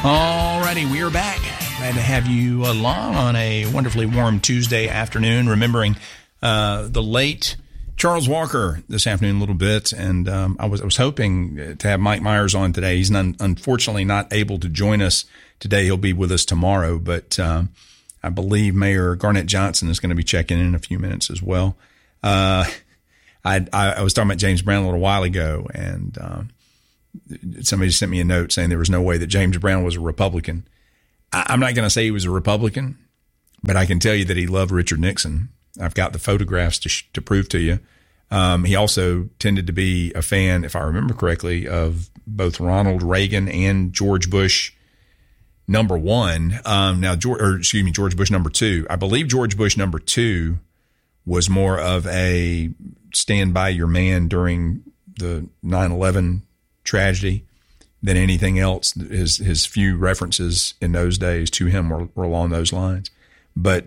Alrighty, we are back. Glad to have you along on a wonderfully warm Tuesday afternoon, remembering the late Charles Walker this afternoon a little bit. And I was hoping to have Mike Myers on today. He's unfortunately not able to join us today. He'll be with us tomorrow, but I believe Mayor Garnett Johnson is going to be checking in a few minutes as well. I was talking about James Brown a little while ago, and somebody sent me a note saying there was no way that James Brown was a Republican. I'm not going to say he was a Republican, but I can tell you that he loved Richard Nixon. I've got the photographs to prove to you. He also tended to be a fan, if I remember correctly, of both Ronald Reagan and George Bush number one. George Bush number two. I believe George Bush number two was more of a stand by your man during the 9/11 tragedy than anything else. His few references in those days to him were along those lines. But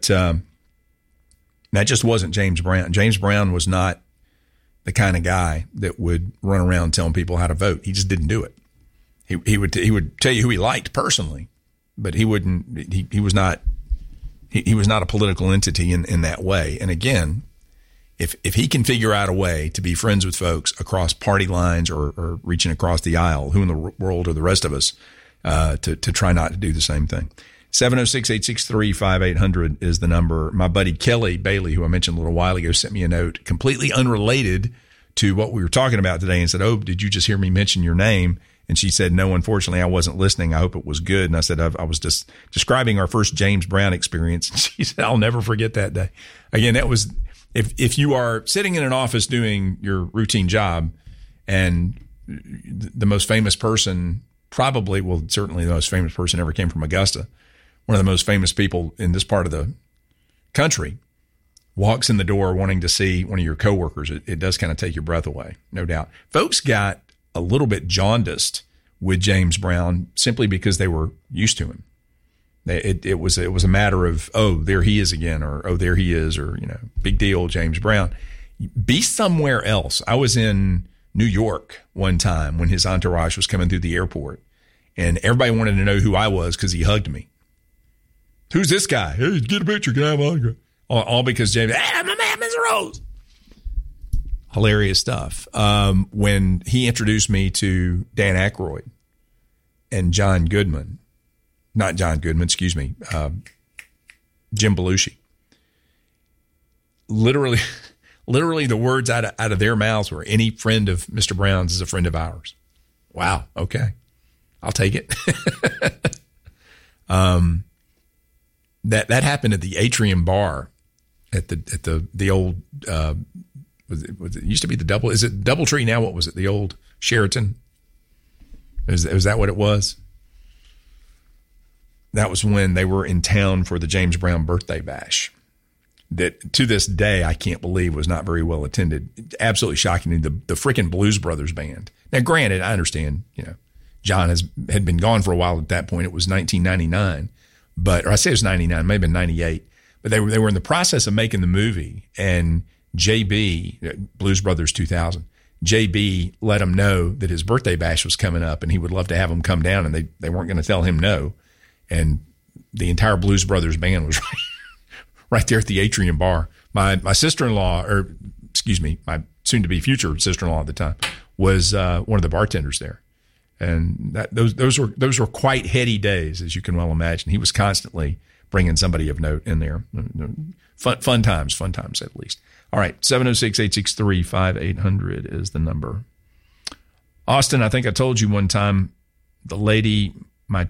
that just wasn't James Brown. James Brown was not the kind of guy that would run around telling people how to vote. He just didn't do it. He would tell you who he liked personally, but he wouldn't. He was not a political entity in that way. And again, if he can figure out a way to be friends with folks across party lines or reaching across the aisle, who in the world are the rest of us to try not to do the same thing? 706-863-5800 is the number. My buddy Kelly Bailey, who I mentioned a little while ago, sent me a note completely unrelated to what we were talking about today and said, "Oh, did you just hear me mention your name?" And she said, "No, unfortunately, I wasn't listening. I hope it was good." And I said, I was just describing our first James Brown experience. And she said, "I'll never forget that day." Again, that was, if you are sitting in an office doing your routine job and the most famous person certainly the most famous person ever came from Augusta, one of the most famous people in this part of the country, walks in the door wanting to see one of your coworkers, it does kind of take your breath away, no doubt. Folks got a little bit jaundiced with James Brown simply because they were used to him. It was a matter of, oh, there he is again, or oh, there he is, or big deal, James Brown. Be somewhere else. I was in New York one time when his entourage was coming through the airport, and everybody wanted to know who I was because he hugged me. Who's this guy? Hey, get a picture. Can I have an autograph? All because James, hey, my man, Mr. Rose. Hilarious stuff. When he introduced me to Dan Aykroyd and John Goodman, not John Goodman, excuse me, Jim Belushi. Literally the words out of their mouths were, "Any friend of Mr. Brown's is a friend of ours." Wow. Okay. I'll take it. That happened at the Atrium Bar at the old, it used to be the Double, is it Doubletree now? What was it? The old Sheraton? Was that what it was? That was when they were in town for the James Brown birthday bash. That to this day, I can't believe was not very well attended. Absolutely shocking. The freaking Blues Brothers band. Now, granted, I understand, John had been gone for a while at that point. It was 1999. Or I say it was 99, maybe 98, but they were in the process of making the movie, and JB, Blues Brothers 2000, JB let him know that his birthday bash was coming up and he would love to have him come down, and they weren't going to tell him no. And the entire Blues Brothers band was right there at the Atrium Bar. My sister-in-law, my soon-to-be future sister-in-law at the time, was one of the bartenders there. And those were quite heady days, as you can well imagine. He was constantly bringing somebody of note in there. Fun times at least. All right, 706-863-5800 is the number. Austin, I think I told you one time, the lady, my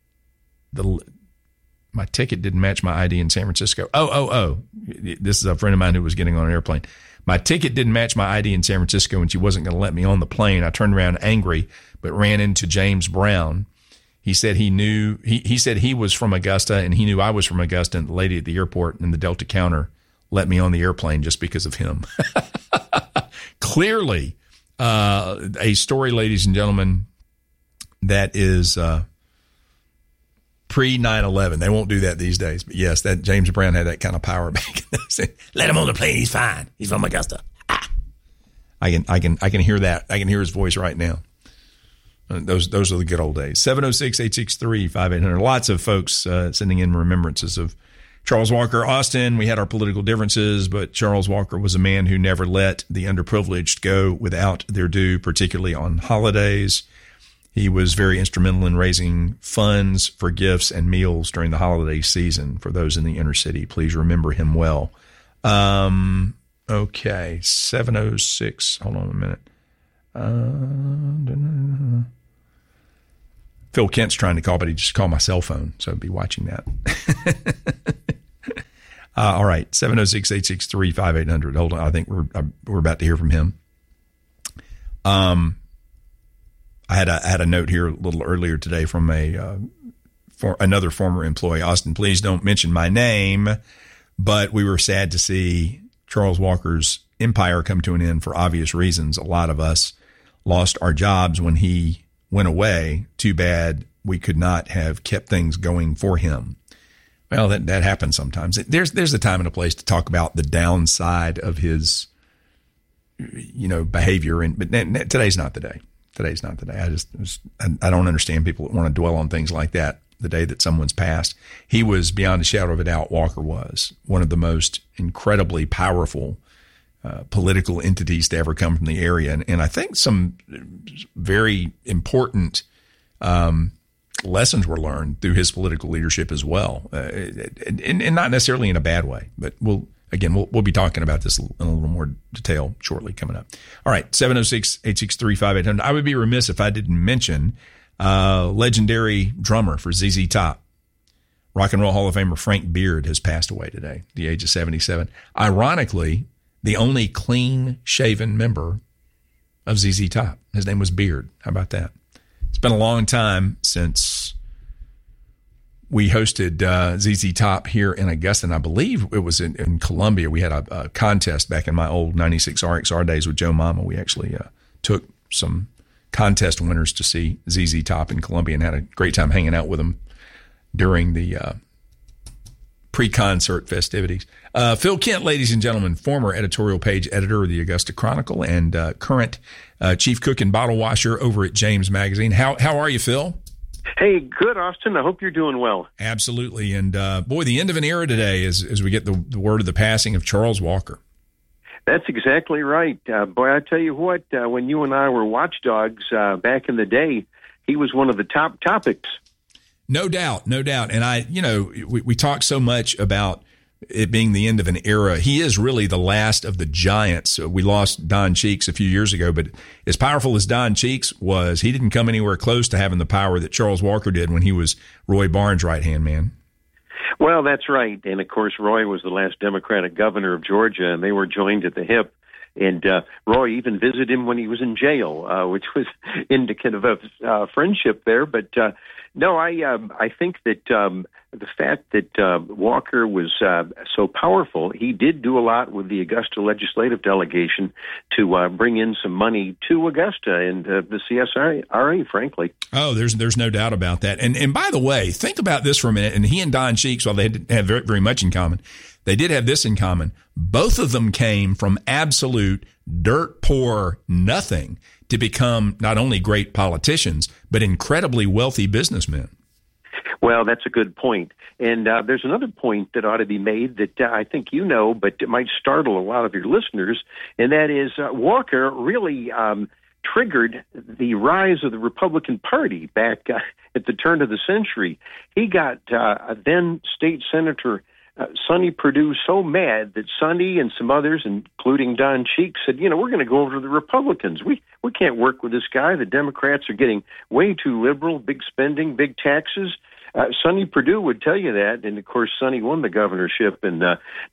ticket didn't match my ID in San Francisco. Oh. This is a friend of mine who was getting on an airplane. My ticket didn't match my ID in San Francisco, and she wasn't going to let me on the plane. I turned around angry, but ran into James Brown. He said he said he was from Augusta, and he knew I was from Augusta, and the lady at the airport in the Delta counter let me on the airplane just because of him. Clearly, a story, ladies and gentlemen, that is pre-9/11. They won't do that these days. But yes, that James Brown had that kind of power back in those days. Let him on the plane. He's fine. He's from Augusta. I can hear that. I can hear his voice right now. Those are the good old days. 706-863-5800. Lots of folks sending in remembrances of Charles Walker. Austin, we had our political differences, but Charles Walker was a man who never let the underprivileged go without their due, particularly on holidays. He was very instrumental in raising funds for gifts and meals during the holiday season for those in the inner city. Please remember him well. Okay, 706. Hold on a minute. Phil Kent's trying to call, but he just called my cell phone, so I'd be watching that. All right, 706-863-5800. Hold on, I think we're about to hear from him. I had a note here a little earlier today from another former employee. Austin, please don't mention my name, but we were sad to see Charles Walker's empire come to an end for obvious reasons. A lot of us lost our jobs when he went away. Too bad we could not have kept things going for him. Well, that happens sometimes. There's a time and a place to talk about the downside of his, behavior. But today's not the day. Today's not the day. I don't understand people that want to dwell on things like that the day that someone's passed. He was, beyond a shadow of a doubt, Walker was one of the most incredibly powerful political entities to ever come from the area. And I think some very important lessons were learned through his political leadership as well. And not necessarily in a bad way, but we'll be talking about this in a little more detail shortly coming up. All right, 706-863-5800. I would be remiss if I didn't mention legendary drummer for ZZ Top. Rock and Roll Hall of Famer Frank Beard has passed away today at the age of 77. Ironically, the only clean-shaven member of ZZ Top. His name was Beard. How about that? It's been a long time since we hosted ZZ Top here in Augusta, and I believe it was in Columbia. We had a contest back in my old 96 RXR days with Joe Mama. We actually took some contest winners to see ZZ Top in Columbia and had a great time hanging out with them during the pre-concert festivities. Phil Kent, ladies and gentlemen, former editorial page editor of the Augusta Chronicle and current chief cook and bottle washer over at James Magazine. How are you, Phil? Hey, good, Austin. I hope you're doing well. Absolutely. And boy, the end of an era today as we get the word of the passing of Charles Walker. That's exactly right. Boy, I tell you what, when you and I were watchdogs back in the day, he was one of the top topics. No doubt. And we talk so much about it being the end of an era. He is really the last of the giants. We lost Don Cheeks a few years ago, but as powerful as Don Cheeks was, he didn't come anywhere close to having the power that Charles Walker did when he was Roy Barnes' right-hand man. Well, that's right. And, of course, Roy was the last Democratic governor of Georgia, and they were joined at the hip. And Roy even visited him when he was in jail, which was indicative of friendship there. But, no, I think that the fact that Walker was so powerful, he did do a lot with the Augusta legislative delegation to bring in some money to Augusta and the CSRA, frankly. Oh, there's no doubt about that. And by the way, think about this for a minute. And he and Don Cheeks, while they didn't have very, very much in common, they did have this in common. Both of them came from absolute dirt poor nothing to become not only great politicians, but incredibly wealthy businessmen. Well, that's a good point. And there's another point that ought to be made that I think you know, but it might startle a lot of your listeners, and that is Walker really triggered the rise of the Republican Party back at the turn of the century. He got then State Senator Sonny Perdue so mad that Sonny and some others, including Don Cheeks, said, we're going to go over to the Republicans. We can't work with this guy. The Democrats are getting way too liberal, big spending, big taxes. Sonny Perdue would tell you that, and of course, Sonny won the governorship in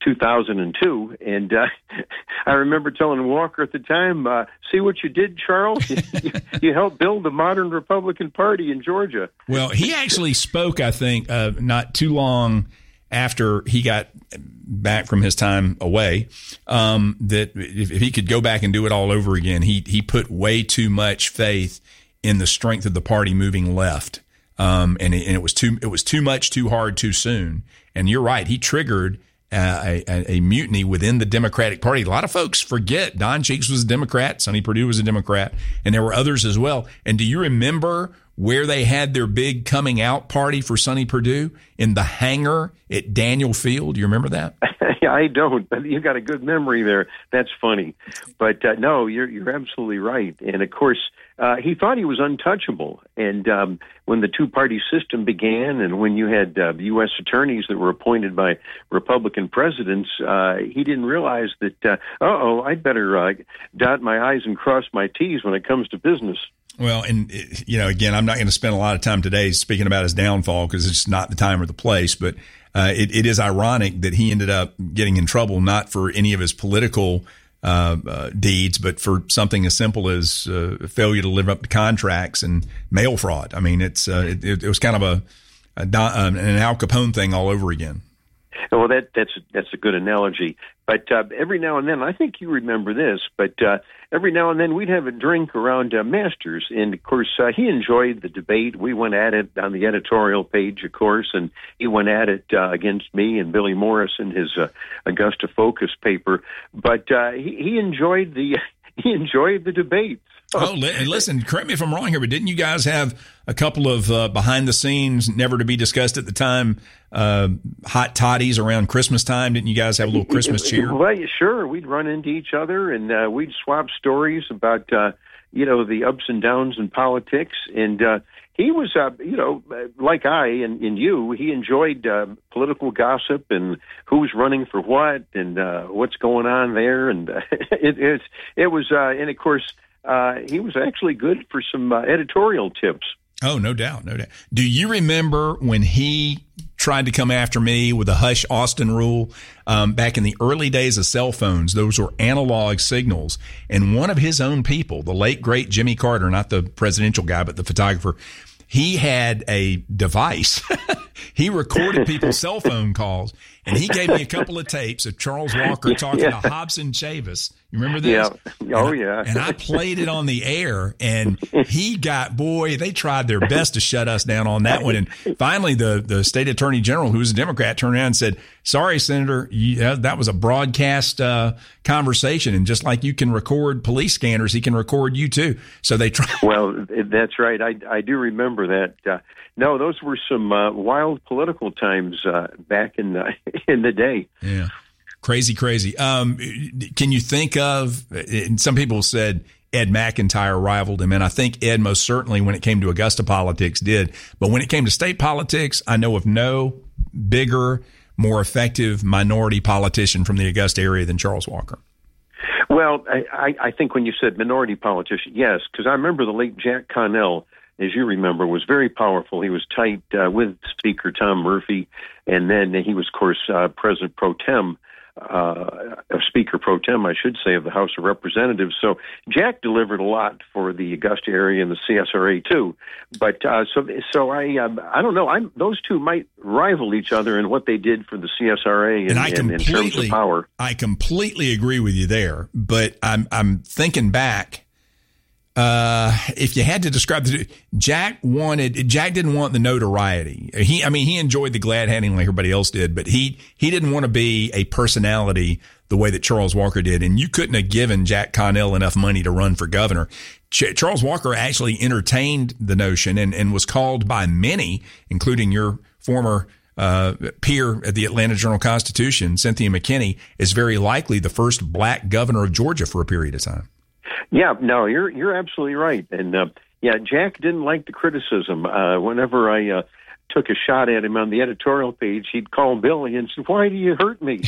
2002. And I remember telling Walker at the time, "See what you did, Charles? You helped build the modern Republican Party in Georgia." Well, he actually spoke, I think, not too long after he got back from his time away, that if he could go back and do it all over again, he put way too much faith in the strength of the party moving left. And it was too much, too hard, too soon. And you're right. He triggered a mutiny within the Democratic Party. A lot of folks forget Don Cheeks was a Democrat, Sonny Perdue was a Democrat, and there were others as well. And do you remember where they had their big coming out party for Sonny Perdue? In the hangar at Daniel Field. Do you remember that? I don't, but you got a good memory there. That's funny. But no, you're absolutely right. And of course, he thought he was untouchable. And when the two-party system began, and when you had U.S. attorneys that were appointed by Republican presidents, he didn't realize that, I'd better dot my I's and cross my T's when it comes to business. Well, and, again, I'm not going to spend a lot of time today speaking about his downfall because it's not the time or the place, but it is ironic that he ended up getting in trouble, not for any of his political deeds, but for something as simple as failure to live up to contracts and mail fraud. I mean, it was kind of an Al Capone thing all over again. Well, that's a good analogy. But every now and then, I think you remember this, but every now and then we'd have a drink around Masters. And, of course, he enjoyed the debate. We went at it on the editorial page, of course, and he went at it against me and Billy Morris in his Augusta Focus paper. But he enjoyed the debate. Oh, listen, correct me if I'm wrong here, but didn't you guys have a couple of behind the scenes, never to be discussed at the time, hot toddies around Christmas time? Didn't you guys have a little Christmas cheer? Well, sure. We'd run into each other and we'd swap stories about, the ups and downs in politics. And he was, like I and you, he enjoyed political gossip and who's running for what and what's going on there. And it was, and of course, he was actually good for some editorial tips. Oh, no doubt. Do you remember when he tried to come after me with a hush Austin rule back in the early days of cell phones? Those were analog signals. And one of his own people, the late, great Jimmy Carter, not the presidential guy, but the photographer, he had a device. He recorded people's cell phone calls, and he gave me a couple of tapes of Charles Walker talking to Hobson Chavis. You remember this? Yeah. Oh, yeah. And I played it on the air, and they tried their best to shut us down on that one. And finally, the state attorney general, who was a Democrat, turned around and said, "Sorry, Senator, that was a broadcast conversation. And just like you can record police scanners, he can record you too." So they tried. Well, that's right. I do remember that. No, those were some wild political times back in the day. Yeah. Crazy. Can you think of, and some people said Ed McIntyre rivaled him, and I think Ed most certainly, when it came to Augusta politics, did. But when it came to state politics, I know of no bigger, more effective minority politician from the Augusta area than Charles Walker. Well, I think when you said minority politician, yes, because I remember the late Jack Connell, as you remember, was very powerful. He was tight with Speaker Tom Murphy, and then he was, of course, President Pro Tem, Speaker Pro Tem, I should say, of the House of Representatives. So Jack delivered a lot for the Augusta area and the CSRA too. But so I don't know. Those two might rival each other in what they did for the CSRA in terms of power. I completely agree with you there. But I'm thinking back. If you had to describe Jack didn't want the notoriety. He enjoyed the glad handing like everybody else did, but he didn't want to be a personality the way that Charles Walker did. And you couldn't have given Jack Connell enough money to run for governor. Charles Walker actually entertained the notion and was called by many, including your former peer at the Atlanta Journal-Constitution, Cynthia McKinney, as very likely the first black governor of Georgia for a period of time. Yeah, no, you're absolutely right. And Jack didn't like the criticism. Whenever I took a shot at him on the editorial page, he'd call Billy and say, "Why do you hurt me?"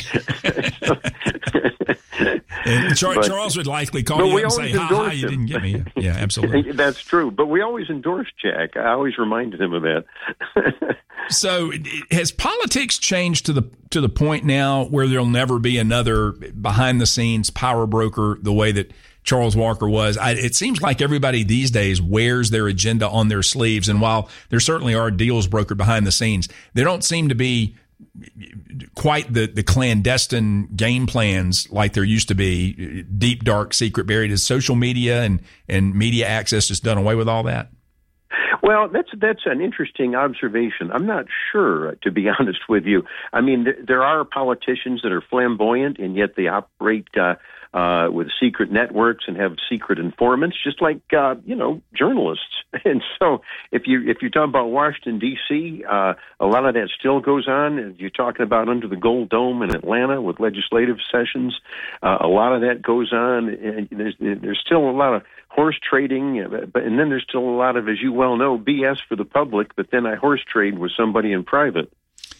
And Charles would likely call you and say, "Ha, you didn't get me." Yeah, absolutely. That's true. But we always endorsed Jack. I always reminded him of that. So has politics changed to the point now where there'll never be another behind the scenes power broker the way that Charles Walker was? It seems like everybody these days wears their agenda on their sleeves. And while there certainly are deals brokered behind the scenes, there don't seem to be quite the clandestine game plans like there used to be, deep, dark, secret, buried. Is social media and media access just done away with all that? Well, that's an interesting observation. I'm not sure, to be honest with you. I mean, there are politicians that are flamboyant, and yet they operate with secret networks and have secret informants, just like journalists. And so, if you're talking about Washington D.C., a lot of that still goes on. You're talking about under the Gold Dome in Atlanta with legislative sessions. A lot of that goes on. And there's still a lot of horse trading, and then there's still a lot of, as you well know, BS for the public. But then I horse trade with somebody in private.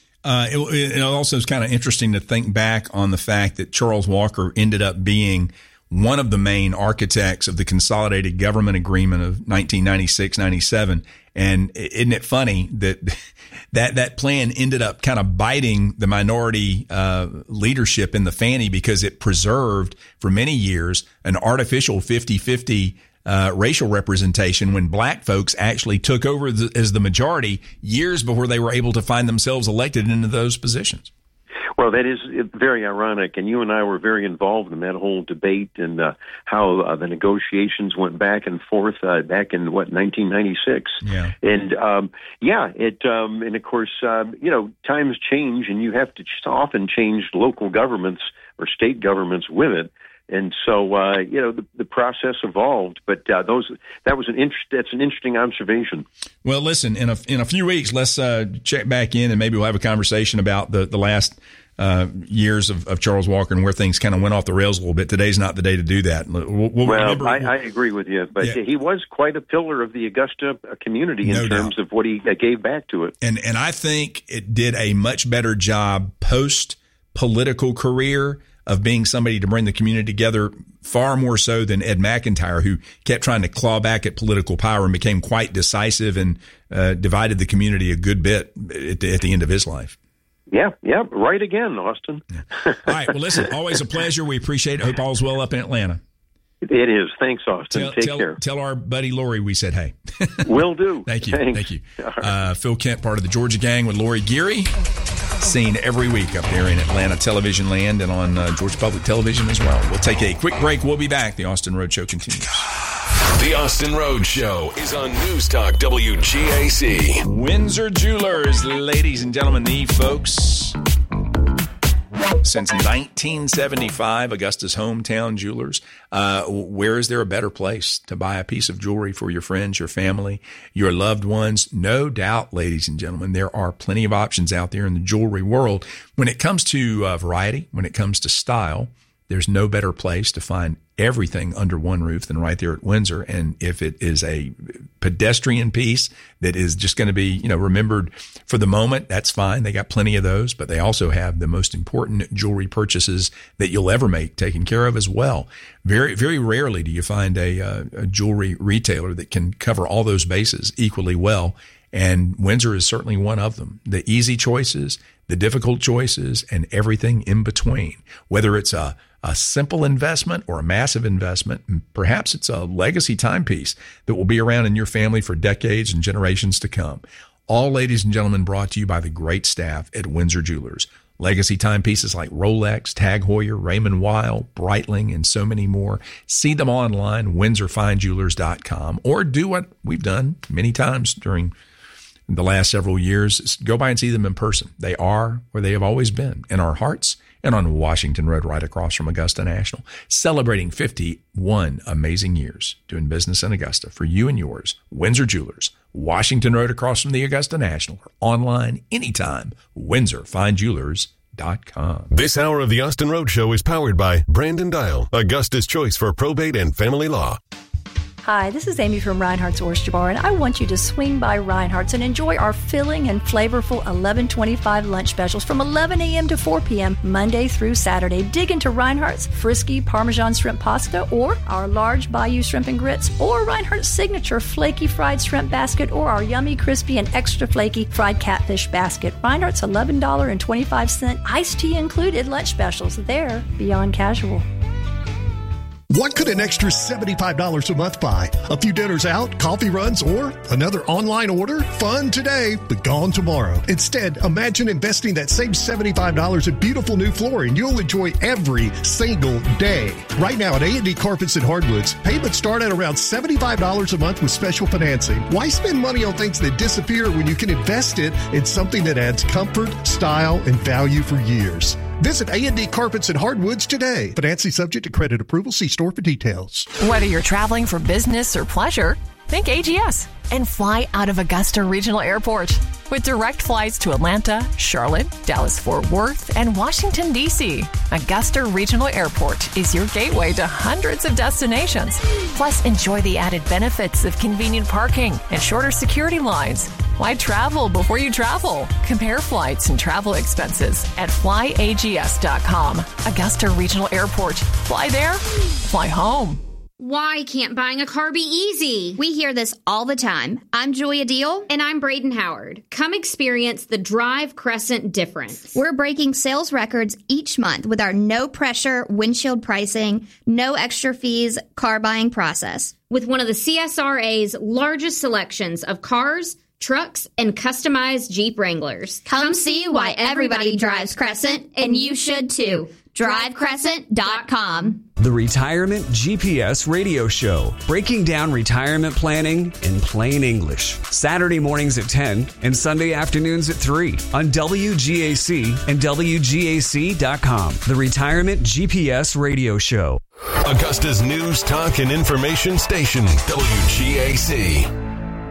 It also is kind of interesting to think back on the fact that Charles Walker ended up being one of the main architects of the Consolidated Government Agreement of 1996-97. And isn't it funny that plan ended up kind of biting the minority leadership in the fanny, because it preserved for many years an artificial 50-50 racial representation when black folks actually took over as the majority years before they were able to find themselves elected into those positions. Well, that is very ironic, and you and I were very involved in that whole debate and how the negotiations went back and forth back in 1996. Yeah, and and of course, times change, and you have to often change local governments or state governments with it. And so, the process evolved, but that's an interesting observation. Well, listen, in a few weeks, let's check back in, and maybe we'll have a conversation about the last years of Charles Walker and where things kind of went off the rails a little bit. Today's not the day to do that. I agree with you, but he was quite a pillar of the Augusta community in terms of what he gave back to it. And I think it did a much better job post-political career of being somebody to bring the community together, far more so than Ed McIntyre, who kept trying to claw back at political power and became quite decisive and divided the community a good bit at the end of his life. Yeah, right again, Austin. Yeah. All right, well, listen, always a pleasure. We appreciate it. Hope all's well up in Atlanta. It is. Thanks, Austin. Take care. Tell our buddy Lori we said hey. Will do. Thank you. Thanks. Thank you. Phil Kent, part of the Georgia Gang with Lori Geary, seen every week up there in Atlanta television land and on Georgia Public Television as well. We'll take a quick break. We'll be back. The Austin Road Show continues. The Austin Road Show is on News Talk WGAC. Windsor Jewelers, ladies and gentlemen, the folks. Since 1975, Augusta's hometown jewelers. Where is there a better place to buy a piece of jewelry for your friends, your family, your loved ones? No doubt, ladies and gentlemen, there are plenty of options out there in the jewelry world. When it comes to variety, when it comes to style, there's no better place to find everything under one roof than right there at Windsor. And if it is a pedestrian piece that is just going to be, remembered for the moment, that's fine. They got plenty of those, but they also have the most important jewelry purchases that you'll ever make taken care of as well. Very, very rarely do you find a jewelry retailer that can cover all those bases equally well. And Windsor is certainly one of them. The easy choices, the difficult choices, and everything in between. Whether it's a simple investment or a massive investment, and perhaps it's a legacy timepiece that will be around in your family for decades and generations to come. All, ladies and gentlemen, brought to you by the great staff at Windsor Jewelers. Legacy timepieces like Rolex, Tag Heuer, Raymond Weil, Breitling, and so many more. See them online, windsorfinejewelers.com, or do what we've done many times during the last several years. Go by and see them in person. They are where they have always been, in our hearts and on Washington Road right across from Augusta National. Celebrating 51 amazing years doing business in Augusta for you and yours. Windsor Jewelers, Washington Road across from the Augusta National. Or online anytime, windsorfinejewelers.com. This hour of the Austin Road Show is powered by Brandon Dial, Augusta's choice for probate and family law. Hi, this is Amy from Reinhardt's Oyster Bar, and I want you to swing by Reinhardt's and enjoy our filling and flavorful 11:25 lunch specials from 11 a.m. to 4 p.m. Monday through Saturday. Dig into Reinhardt's Frisky Parmesan Shrimp Pasta, or our large Bayou Shrimp and Grits, or Reinhardt's Signature Flaky Fried Shrimp Basket, or our yummy, crispy, and extra flaky Fried Catfish Basket. Reinhardt's $11.25 iced tea included lunch specials. They're beyond casual. What could an extra $75 a month buy? A few dinners out, coffee runs, or another online order? Fun today, but gone tomorrow. Instead, imagine investing that same $75 in beautiful new flooring you'll enjoy every single day. Right now at A&D Carpets and Hardwoods, payments start at around $75 a month with special financing. Why spend money on things that disappear when you can invest it in something that adds comfort, style, and value for years? Visit A&D Carpets and Hardwoods today. Financing subject to credit approval. See store for details. Whether you're traveling for business or pleasure, think AGS and fly out of Augusta Regional Airport. With direct flights to Atlanta, Charlotte, Dallas-Fort Worth, and Washington, D.C., Augusta Regional Airport is your gateway to hundreds of destinations. Plus, enjoy the added benefits of convenient parking and shorter security lines. Why travel before you travel? Compare flights and travel expenses at flyags.com. Augusta Regional Airport. Fly there, fly home. Why can't buying a car be easy? We hear this all the time. I'm Julia Deal. And I'm Braden Howard. Come experience the Drive Crescent difference. We're breaking sales records each month with our no-pressure windshield pricing, no extra fees car buying process. With one of the CSRA's largest selections of cars, trucks, and customized Jeep Wranglers. Come see why everybody drives Crescent, and you should too. DriveCrescent.com. The Retirement GPS Radio Show, breaking down retirement planning in plain English. Saturday mornings at 10 and Sunday afternoons at 3 on WGAC and WGAC.com. The Retirement GPS Radio Show. Augusta's news, talk, and information station, WGAC.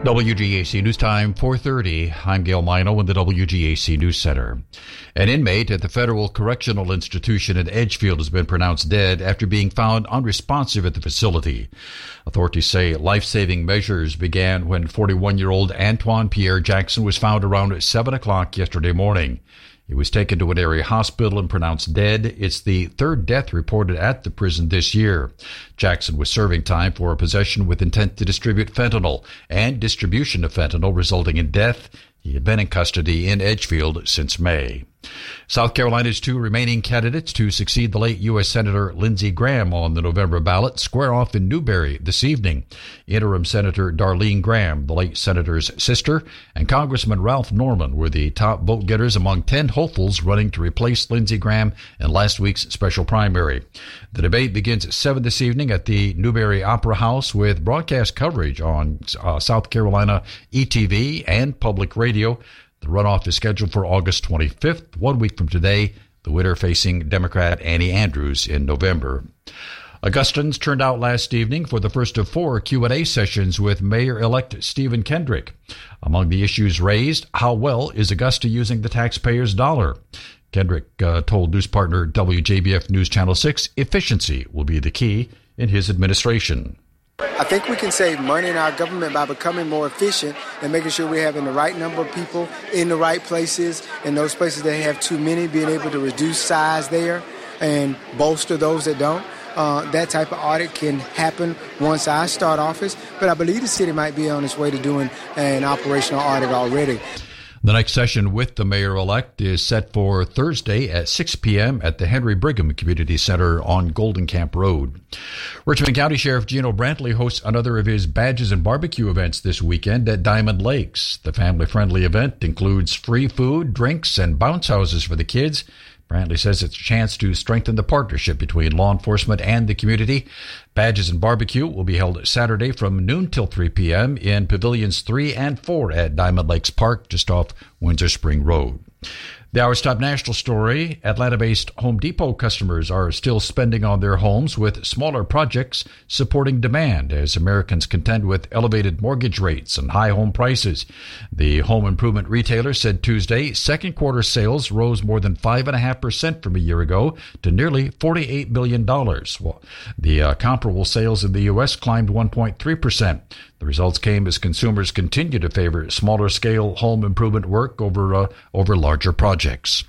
WGAC News Time, 4:30. I'm Gail Mino in the WGAC News Center. An inmate at the Federal Correctional Institution at Edgefield has been pronounced dead after being found unresponsive at the facility. Authorities say life-saving measures began when 41-year-old Antoine Pierre Jackson was found around 7 o'clock yesterday morning. He was taken to an area hospital and pronounced dead. It's the third death reported at the prison this year. Jackson was serving time for possession with intent to distribute fentanyl and distribution of fentanyl, resulting in death. He had been in custody in Edgefield since May. South Carolina's two remaining candidates to succeed the late U.S. Senator Lindsey Graham on the November ballot square off in Newberry this evening. Interim Senator Darlene Graham, the late senator's sister, and Congressman Ralph Norman were the top vote getters among 10 hopefuls running to replace Lindsey Graham in last week's special primary. The debate begins at 7 this evening at the Newberry Opera House with broadcast coverage on South Carolina ETV and public radio. The runoff is scheduled for August 25th, 1 week from today, the winner facing Democrat Annie Andrews in November. Augustans turned out last evening for the first of 4 Q&A sessions with Mayor-elect Stephen Kendrick. Among the issues raised, how well is Augusta using the taxpayers' dollar? Kendrick told news partner WJBF News Channel 6 efficiency will be the key in his administration. I think we can save money in our government by becoming more efficient and making sure we're having the right number of people in the right places, and those places that have too many, being able to reduce size there and bolster those that don't. That type of audit can happen once I start office, but I believe the city might be on its way to doing an operational audit already. The next session with the mayor-elect is set for Thursday at 6 p.m. at the Henry Brigham Community Center on Golden Camp Road. Richmond County Sheriff Gino Brantley hosts another of his Badges and Barbecue events this weekend at Diamond Lakes. The family-friendly event includes free food, drinks, and bounce houses for the kids. Brantley says it's a chance to strengthen the partnership between law enforcement and the community. Badges and Barbecue will be held Saturday from noon till 3 p.m. in Pavilions 3 and 4 at Diamond Lakes Park, just off Windsor Spring Road. The Hour's top national story, Atlanta-based Home Depot customers are still spending on their homes with smaller projects supporting demand as Americans contend with elevated mortgage rates and high home prices. The home improvement retailer said Tuesday second quarter sales rose more than 5.5% from a year ago to nearly $48 billion. Well, the comparable sales in the U.S. climbed 1.3%. The results came as consumers continue to favor smaller-scale home improvement work over larger projects.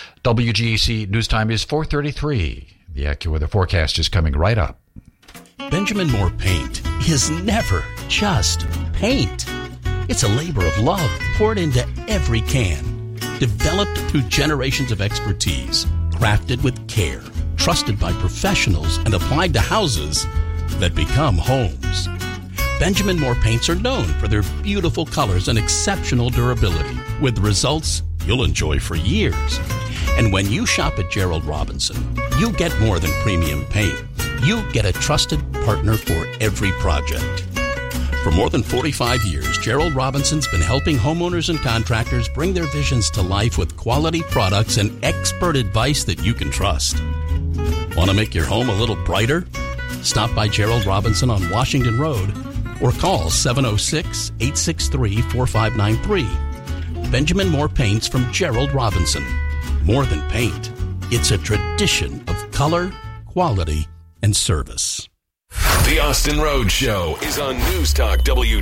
WGAC News Time is 4:33. The AccuWeather forecast is coming right up. Benjamin Moore Paint is never just paint. It's a labor of love poured into every can, developed through generations of expertise, crafted with care, trusted by professionals and applied to houses that become homes. Benjamin Moore paints are known for their beautiful colors and exceptional durability, with results you'll enjoy for years. And when you shop at Gerald Robinson, you get more than premium paint. You get a trusted partner for every project. For more than 45 years, Gerald Robinson's been helping homeowners and contractors bring their visions to life with quality products and expert advice that you can trust. Want to make your home a little brighter? Stop by Gerald Robinson on Washington Road or call 706-863-4593. Benjamin Moore Paints from Gerald Robinson. More than paint, it's a tradition of color, quality, and service. The Austin Rhodes Show is on News Talk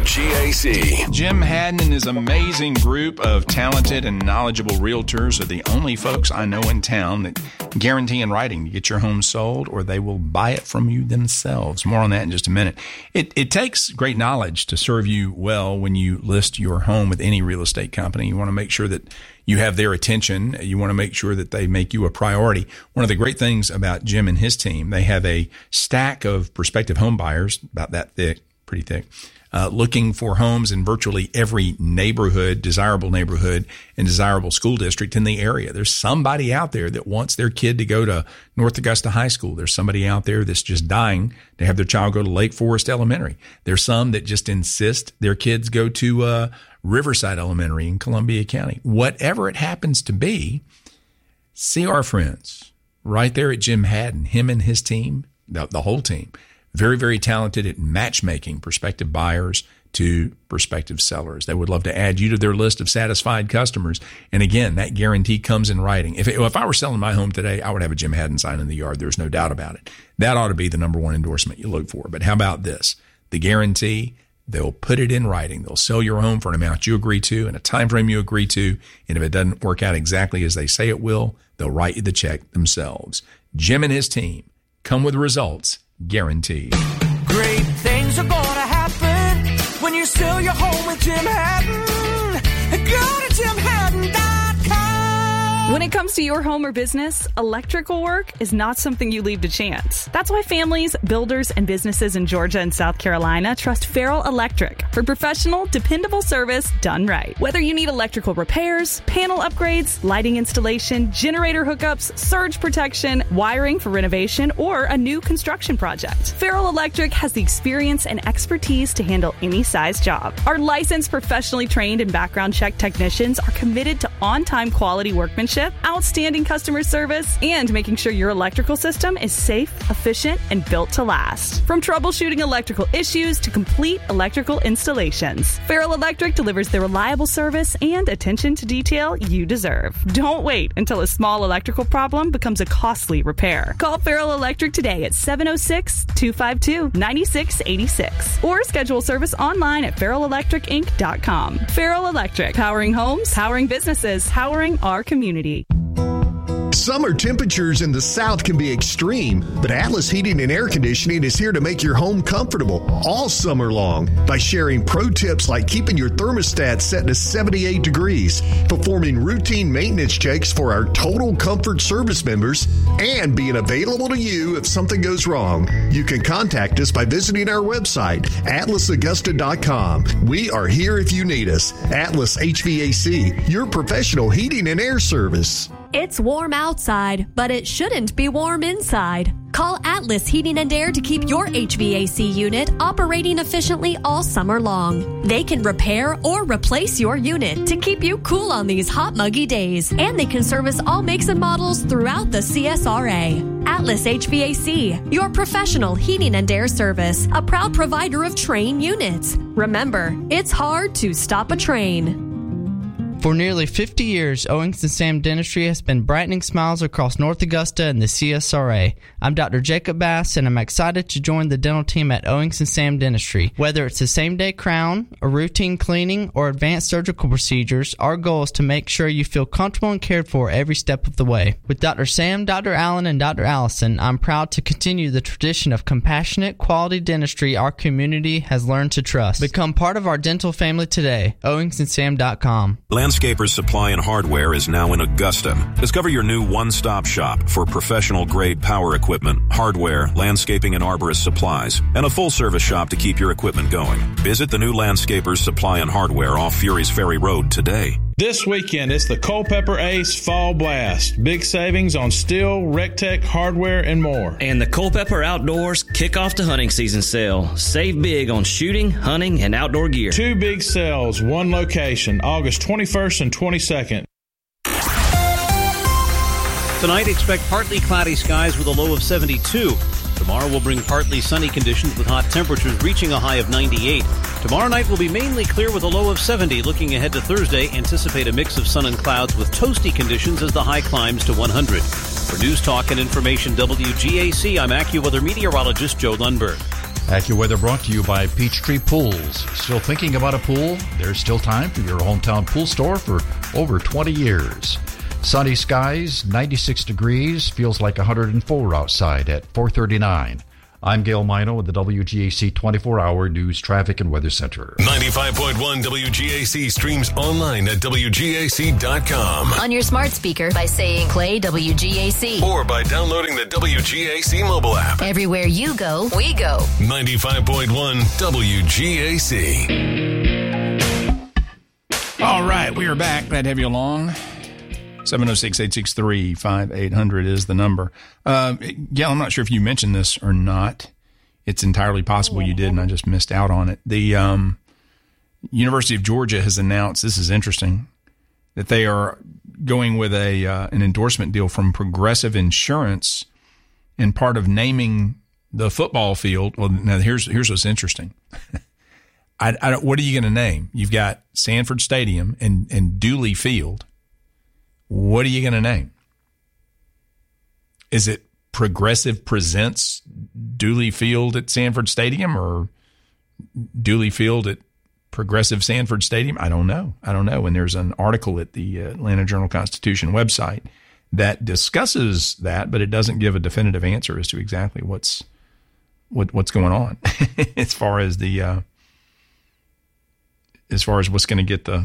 WGAC. Jim Haddon and his amazing group of talented and knowledgeable realtors are the only folks I know in town that guarantee in writing to get your home sold, or they will buy it from you themselves. More on that in just a minute. It takes great knowledge to serve you well when you list your home with any real estate company. You want to make sure that you have their attention. You want to make sure that they make you a priority. One of the great things about Jim and his team, they have a stack of prospective home buyers, about that thick, pretty thick, looking for homes in virtually every neighborhood, desirable neighborhood, and desirable school district in the area. There's somebody out there that wants their kid to go to North Augusta High School. There's somebody out there that's just dying to have their child go to Lake Forest Elementary. There's some that just insist their kids go to Riverside Elementary in Columbia County. Whatever it happens to be, see our friends right there at Jim Haddon, him and his team, the whole team. Very, very talented at matchmaking prospective buyers to prospective sellers. They would love to add you to their list of satisfied customers. And again, that guarantee comes in writing. If I were selling my home today, I would have a Jim Haddon sign in the yard. There's no doubt about it. That ought to be the number one endorsement you look for. But how about this? The guarantee, they'll put it in writing. They'll sell your home for an amount you agree to and a time frame you agree to. And if it doesn't work out exactly as they say it will, they'll write you the check themselves. Jim and his team come with results guaranteed. Great things are going to happen when you sell your home with Jim Haddon. Go to JimHaddon.com. When it comes to your home or business, electrical work is not something you leave to chance. That's why families, builders, and businesses in Georgia and South Carolina trust Farrell Electric for professional, dependable service done right. Whether you need electrical repairs, panel upgrades, lighting installation, generator hookups, surge protection, wiring for renovation, or a new construction project, Farrell Electric has the experience and expertise to handle any size job. Our licensed, professionally trained, and background check technicians are committed to on-time quality workmanship, outstanding customer service, and making sure your electrical system is safe, efficient, and built to last. From troubleshooting electrical issues to complete electrical installations, Farrell Electric delivers the reliable service and attention to detail you deserve. Don't wait until a small electrical problem becomes a costly repair. Call Farrell Electric today at 706-252-9686 or schedule service online at farrellelectricinc.com. Farrell Electric, powering homes, powering businesses, powering our community. Summer temperatures in the South can be extreme, but Atlas Heating and Air Conditioning is here to make your home comfortable all summer long by sharing pro tips like keeping your thermostat set to 78 degrees, performing routine maintenance checks for our Total Comfort service members, and being available to you if something goes wrong. You can contact us by visiting our website, atlasaugusta.com. We are here if you need us. Atlas HVAC, your professional heating and air service. It's warm outside, but it shouldn't be warm inside. Call Atlas Heating and Air to keep your HVAC unit operating efficiently all summer long. They can repair or replace your unit to keep you cool on these hot, muggy days. And they can service all makes and models throughout the CSRA. Atlas HVAC, your professional heating and air service, a proud provider of Trane units. Remember, it's hard to stop a train. For nearly 50 years, Owings & Sam Dentistry has been brightening smiles across North Augusta and the CSRA. I'm Dr. Jacob Bass, and I'm excited to join the dental team at Owings & Sam Dentistry. Whether it's a same-day crown, a routine cleaning, or advanced surgical procedures, our goal is to make sure you feel comfortable and cared for every step of the way. With Dr. Sam, Dr. Allen, and Dr. Allison, I'm proud to continue the tradition of compassionate, quality dentistry our community has learned to trust. Become part of our dental family today. OwingsandSam.com. Landscapers Supply and Hardware is now in Augusta. Discover your new one-stop shop for professional-grade power equipment, hardware, landscaping and arborist supplies, and a full-service shop to keep your equipment going. Visit the new Landscapers Supply and Hardware off Fury's Ferry Road today. This weekend, it's the Culpeper Ace Fall Blast. Big savings on steel, Rectech, hardware, and more. And the Culpeper Outdoors kick off the hunting season sale. Save big on shooting, hunting, and outdoor gear. 2 big sales, 1 location, August 21st and 22nd. Tonight, expect partly cloudy skies with a low of 72. Tomorrow will bring partly sunny conditions with hot temperatures reaching a high of 98. Tomorrow night will be mainly clear with a low of 70. Looking ahead to Thursday, anticipate a mix of sun and clouds with toasty conditions as the high climbs to 100. For News Talk and Information WGAC, I'm AccuWeather meteorologist Joe Lundberg. AccuWeather brought to you by Peachtree Pools. Still thinking about a pool? There's still time for your hometown pool store for over 20 years. Sunny skies, 96 degrees, feels like 104 outside at 4:39. I'm Gail Mino with the WGAC 24-hour News, Traffic, and Weather Center. 95.1 WGAC streams online at WGAC.com. On your smart speaker by saying play WGAC. Or by downloading the WGAC mobile app. Everywhere you go, we go. 95.1 WGAC. All right, we are back. Glad to have you along. 706-863-5800 is the number. Gail, I'm not sure if you mentioned this or not. It's entirely possible you did, and I just missed out on it. The University of Georgia has announced, this is interesting, that they are going with an endorsement deal from Progressive Insurance in part of naming the football field. Well, now here's what's interesting. What are you going to name? You've got Sanford Stadium and Dooley Field. What are you going to name? Is it Progressive Presents Dooley Field at Sanford Stadium or Dooley Field at Progressive Sanford Stadium? I don't know. And there's an article at the Atlanta Journal-Constitution website that discusses that, but it doesn't give a definitive answer as to exactly what's going on as far as what's going to get the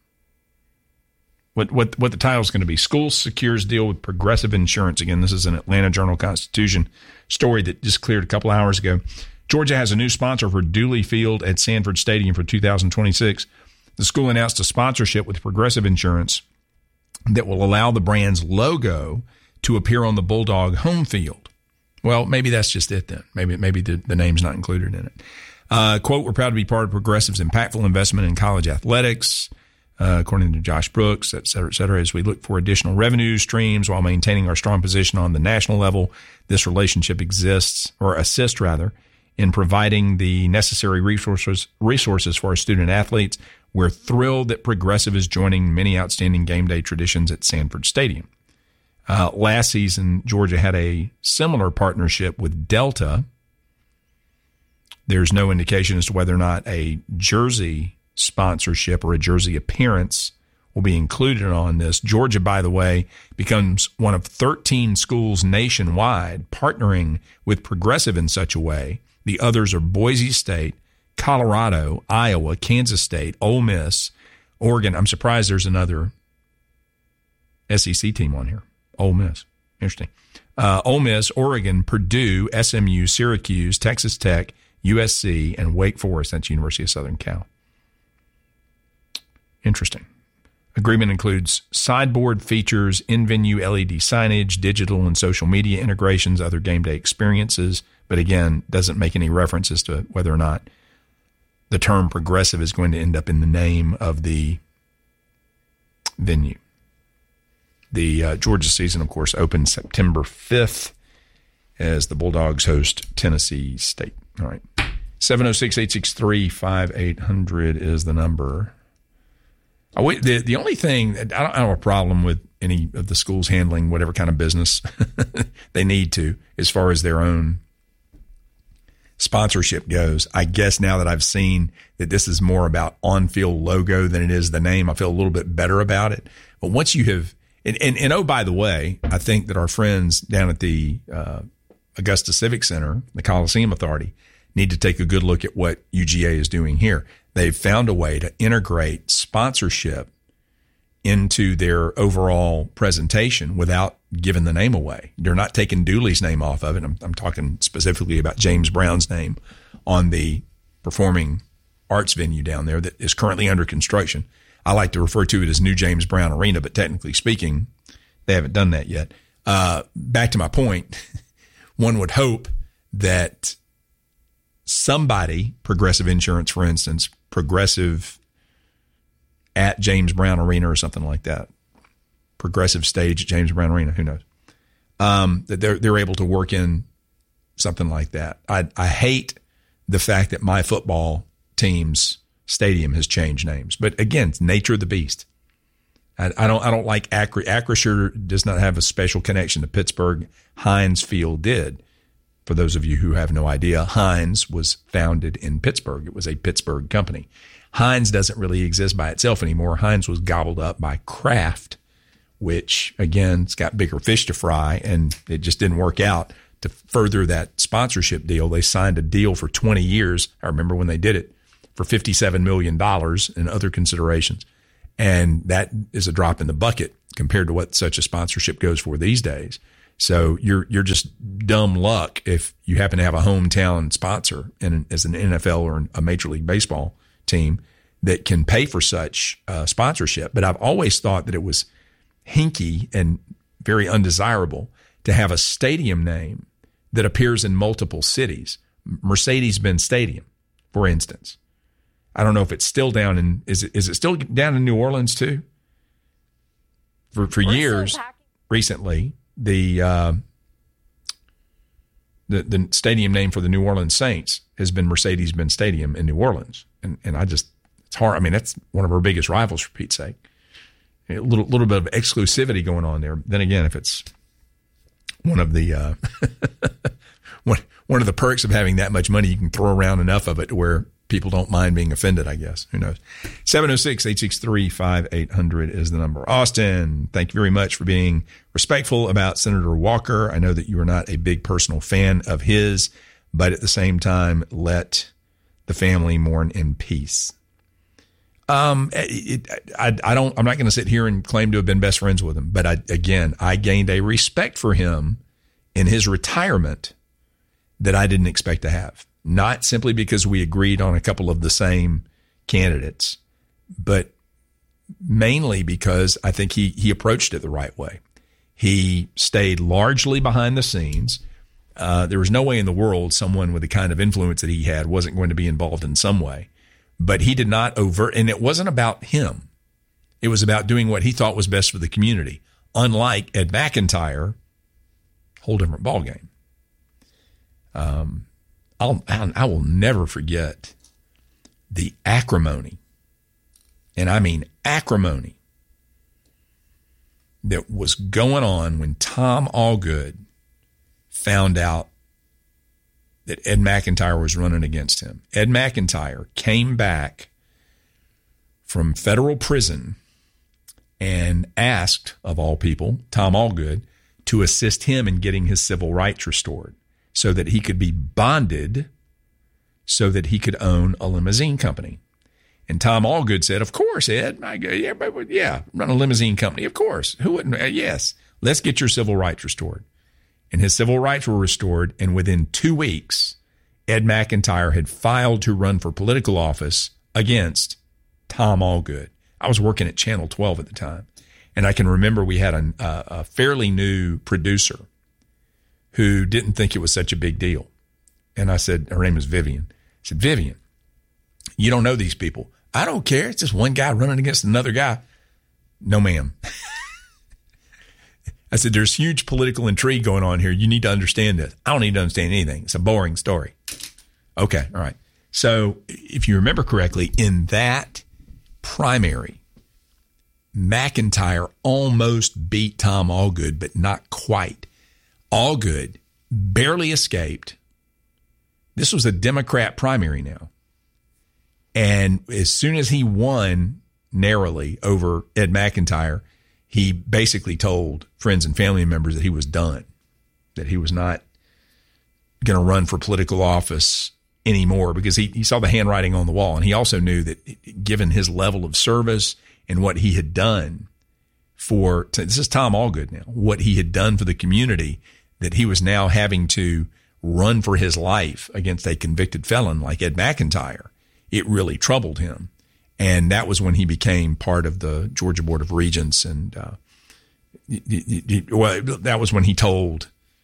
what the title is going to be. School secures deal with Progressive Insurance. Again, this is an Atlanta Journal-Constitution story that just cleared a couple hours ago. Georgia has a new sponsor for Dooley Field at Sanford Stadium for 2026. The school announced a sponsorship with Progressive Insurance that will allow the brand's logo to appear on the Bulldog home field. Well, maybe that's just it then. Maybe the name's not included in it. Quote, we're proud to be part of Progressive's impactful investment in college athletics. According to Josh Brooks, et cetera, as we look for additional revenue streams while maintaining our strong position on the national level. This relationship assists in providing the necessary resources for our student athletes. We're thrilled that Progressive is joining many outstanding game day traditions at Sanford Stadium. Last season, Georgia had a similar partnership with Delta. There's no indication as to whether or not a jersey sponsorship or a jersey appearance will be included on this. Georgia, by the way, becomes one of 13 schools nationwide partnering with Progressive in such a way. The others are Boise State, Colorado, Iowa, Kansas State, Ole Miss, Oregon. I'm surprised there's another SEC team on here. Ole Miss. Interesting. Ole Miss, Oregon, Purdue, SMU, Syracuse, Texas Tech, USC, and Wake Forest. That's University of Southern Cal. Interesting. Agreement includes sideboard features, in-venue LED signage, digital and social media integrations, other game day experiences, but again, doesn't make any references to whether or not the term Progressive is going to end up in the name of the venue. The Georgia season, of course, opens September 5th as the Bulldogs host Tennessee State. All right. 706-863-5800 is the number. The only thing, I don't have a problem with any of the schools handling whatever kind of business they need to as far as their own sponsorship goes. I guess now that I've seen that this is more about on-field logo than it is the name, I feel a little bit better about it. But once you have, and oh, by the way, I think that our friends down at the Augusta Civic Center, the Coliseum Authority, need to take a good look at what UGA is doing here. They've found a way to integrate sponsorship into their overall presentation without giving the name away. They're not taking Dooley's name off of it. I'm talking specifically about James Brown's name on the performing arts venue down there that is currently under construction. I like to refer to it as New James Brown Arena, but technically speaking, they haven't done that yet. Back to my point, one would hope that somebody, Progressive Insurance, for instance, Progressive at James Brown Arena or something like that, Progressive Stage at James Brown Arena, who knows, that they're able to work in something like that. I hate the fact that my football team's stadium has changed names, but again, it's nature of the beast. I don't like Acrisure does not have a special connection to Pittsburgh. Heinz Field did. For those of you who have no idea, Heinz was founded in Pittsburgh. It was a Pittsburgh company. Heinz doesn't really exist by itself anymore. Heinz was gobbled up by Kraft, which, again, it's got bigger fish to fry, and it just didn't work out. To further that sponsorship deal, they signed a deal for 20 years. I remember when they did it, for $57 million and other considerations. And that is a drop in the bucket compared to what such a sponsorship goes for these days. So you're just dumb luck if you happen to have a hometown sponsor as an NFL or a Major League Baseball team that can pay for such sponsorship. But I've always thought that it was hinky and very undesirable to have a stadium name that appears in multiple cities. Mercedes-Benz Stadium, for instance. I don't know if it's still down in, is it still down in New Orleans too? For years, recently, the stadium name for the New Orleans Saints has been Mercedes-Benz Stadium in New Orleans. And it's hard. I mean, that's one of our biggest rivals, for Pete's sake. A little bit of exclusivity going on there. Then again, if it's one of the one of the perks of having that much money, you can throw around enough of it to where people don't mind being offended, I guess. Who knows? 706-863-5800 is the number. Austin, thank you very much for being respectful about Senator Walker. I know that you are not a big personal fan of his, but at the same time, let the family mourn in peace. I'm not going to sit here and claim to have been best friends with him, but I gained a respect for him in his retirement that I didn't expect to have. Not simply because we agreed on a couple of the same candidates, but mainly because I think he approached it the right way. He stayed largely behind the scenes. There was no way in the world someone with the kind of influence that he had wasn't going to be involved in some way. But he did not and it wasn't about him. It was about doing what he thought was best for the community. Unlike Ed McIntyre, whole different ballgame. I will never forget the acrimony, and I mean acrimony, that was going on when Tom Allgood found out that Ed McIntyre was running against him. Ed McIntyre came back from federal prison and asked, of all people, Tom Allgood, to assist him in getting his civil rights restored, so that he could be bonded, so that he could own a limousine company. And Tom Allgood said, of course, Ed. Run a limousine company. Of course. Who wouldn't? Yes. Let's get your civil rights restored. And his civil rights were restored. And within 2 weeks, Ed McIntyre had filed to run for political office against Tom Allgood. I was working at Channel 12 at the time. And I can remember we had a fairly new producer who didn't think it was such a big deal. And I said, her name was Vivian. I said, Vivian, you don't know these people. I don't care. It's just one guy running against another guy. No, ma'am. I said, there's huge political intrigue going on here. You need to understand this. I don't need to understand anything. It's a boring story. Okay. All right. So if you remember correctly, in that primary, McIntyre almost beat Tom Allgood, but not quite. Allgood barely escaped. This was a Democrat primary now. And as soon as he won narrowly over Ed McIntyre, he basically told friends and family members that he was done, that he was not going to run for political office anymore, because he saw the handwriting on the wall. And he also knew that given his level of service and what he had done, this is Tom Allgood now, what he had done for the community, that he was now having to run for his life against a convicted felon like Ed McIntyre. It really troubled him. And that was when he became part of the Georgia Board of Regents. And that was when he told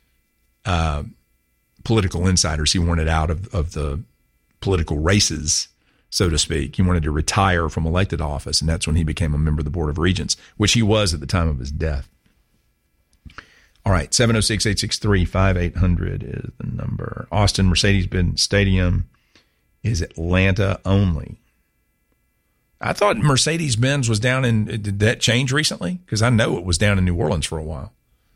political insiders he wanted out of the political races, so to speak. He wanted to retire from elected office, and that's when he became a member of the Board of Regents, which he was at the time of his death. All right, 706-863-5800 is the number. Austin Mercedes-Benz Stadium is Atlanta only. I thought Mercedes-Benz was down in – did that change recently? Because I know it was down in New Orleans for a while.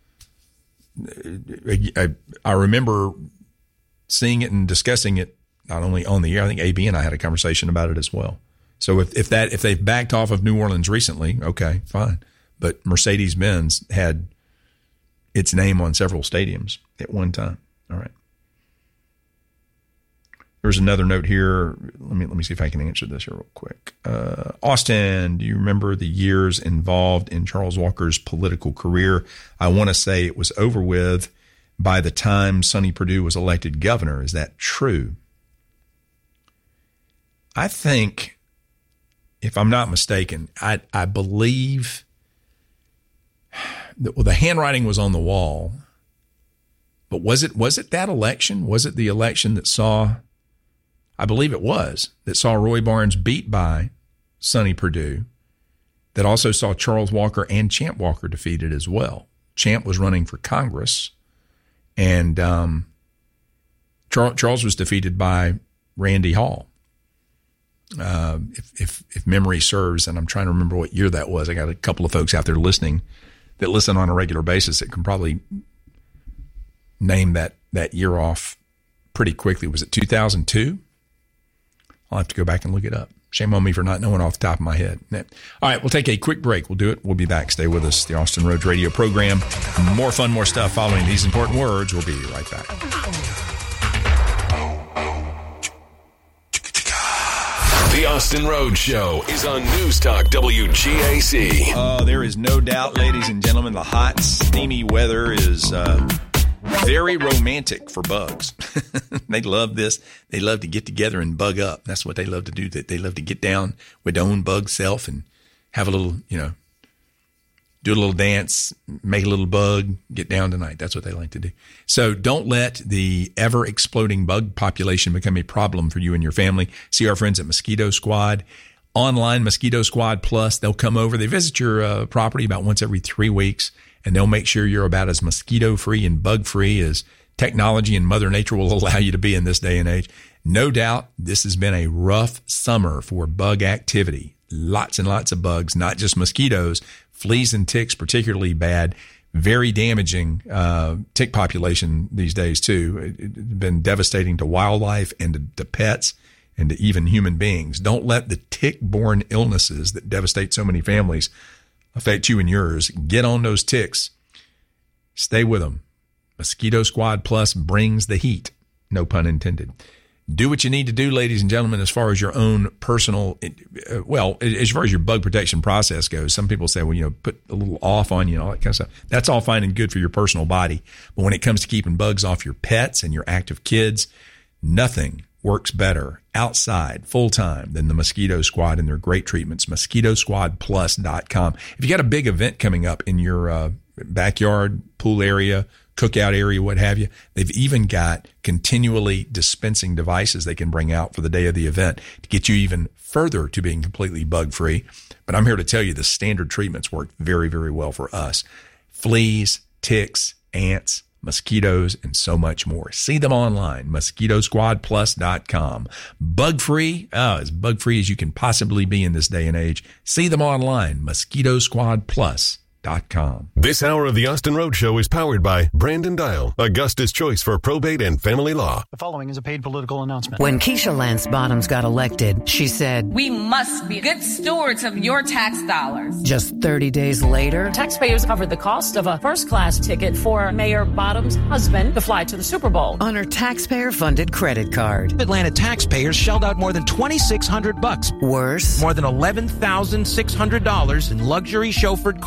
I remember seeing it and discussing it not only on the air. I think AB and I had a conversation about it as well. So if they've backed off of New Orleans recently, okay, fine. But Mercedes-Benz had its name on several stadiums at one time. All right. There's another note here. Let me see if I can answer this here real quick. Austin, do you remember the years involved in Charles Walker's political career? I want to say it was over with by the time Sonny Perdue was elected governor. Is that true? I think, if I'm not mistaken, I believe the handwriting was on the wall. But was it that election? Was it the election that saw? I believe it was, that saw Roy Barnes beat by Sonny Perdue, that also saw Charles Walker and Champ Walker defeated as well. Champ was running for Congress, and Charles was defeated by Randy Hall. If memory serves, and I'm trying to remember what year that was. I got a couple of folks out there listening that listen on a regular basis that can probably name that year off pretty quickly. Was it 2002? I'll have to go back and look it up. Shame on me for not knowing off the top of my head. All right, we'll take a quick break. We'll do it. We'll be back. Stay with us. The Austin Rhodes Radio program. More fun, more stuff following these important words. We'll be right back. The Austin Rhodes Show is on News Talk WGAC. Oh, there is no doubt, ladies and gentlemen, the hot, steamy weather is very romantic for bugs. They love this. They love to get together and bug up. That's what they love to do. They love to get down with their own bug self and have a little, do a little dance, make a little bug, get down tonight. That's what they like to do. So don't let the ever-exploding bug population become a problem for you and your family. See our friends at Mosquito Squad. Online, Mosquito Squad Plus. They'll come over. They visit your property about once every 3 weeks, and they'll make sure you're about as mosquito-free and bug-free as technology and Mother Nature will allow you to be in this day and age. No doubt this has been a rough summer for bug activity. Lots and lots of bugs, not just mosquitoes, fleas and ticks particularly bad, very damaging tick population these days too. It's been devastating to wildlife and to pets and to even human beings. Don't let the tick-borne illnesses that devastate so many families affect you and yours. Get on those ticks. Stay with them. Mosquito Squad Plus brings the heat. No pun intended. Do what you need to do, ladies and gentlemen, as far as your own personal, as far as your bug protection process goes. Some people say, put a little off on you and all that kind of stuff. That's all fine and good for your personal body. But when it comes to keeping bugs off your pets and your active kids, nothing works better outside full-time than the Mosquito Squad and their great treatments. MosquitoSquadPlus.com. If you got a big event coming up in your backyard, pool area, cookout area, what have you, they've even got continually dispensing devices they can bring out for the day of the event to get you even further to being completely bug-free. But I'm here to tell you the standard treatments work very, very well for us. Fleas, ticks, ants, mosquitoes, and so much more. See them online, MosquitoSquadPlus.com. Bug-free, as bug-free as you can possibly be in this day and age. See them online, MosquitoSquadPlus.com. This hour of the Austin Rhodes Show is powered by Brandon Dial, Augusta's choice for probate and family law. The following is a paid political announcement. When Keisha Lance Bottoms got elected, she said, "We must be good stewards of your tax dollars." Just 30 days later, taxpayers covered the cost of a first-class ticket for Mayor Bottoms' husband to fly to the Super Bowl on her taxpayer-funded credit card. Atlanta taxpayers shelled out more than $2,600. Worse, more than $11,600 in luxury chauffeured car service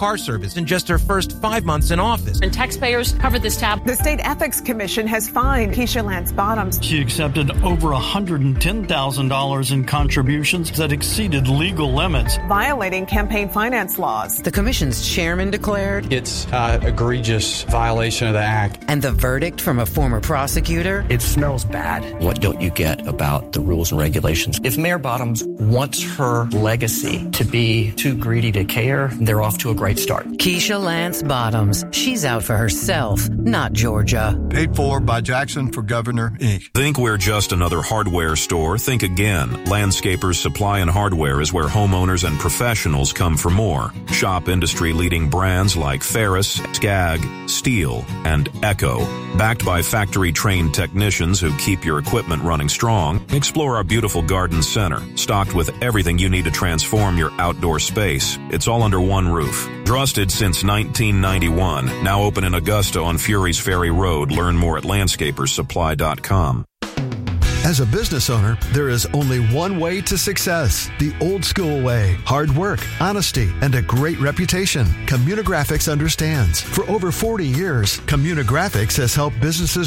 service in just her first 5 months in office. And taxpayers covered this tab. The State Ethics Commission has fined Keisha Lance Bottoms. She accepted over $110,000 in contributions that exceeded legal limits, violating campaign finance laws. The commission's chairman declared it's an egregious violation of the act. And the verdict from a former prosecutor? It smells bad. What don't you get about the rules and regulations? If Mayor Bottoms wants her legacy to be too greedy to care, they're off to a great start. Keisha Lance Bottoms. She's out for herself, not Georgia. Paid for by Jackson for Governor, Inc. Think we're just another hardware store? Think again. Landscapers Supply and Hardware is where homeowners and professionals come for more. Shop industry-leading brands like Ferris, Skag, Steel, and Echo. Backed by factory-trained technicians who keep your equipment running strong, explore our beautiful garden center, stocked with everything you need to transform your outdoor space. It's all under one roof. Trusted since 1991. Now open in Augusta on Fury's Ferry Road. Learn more at landscapersupply.com. As a business owner, there is only one way to success, the old school way. Hard work, honesty, and a great reputation. Communigraphics understands. For over 40 years, Communigraphics has helped businesses